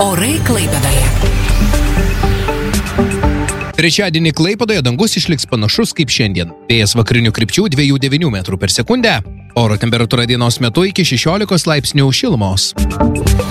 Orai Klaipėdoje. Trečiadienį Klaipėdoje dangus išliks panašus kaip šiandien. Vėjas vakarinių krypčių 2,9 m/s. Oro temperatūra dienos metu iki 16 laipsnių šilumos.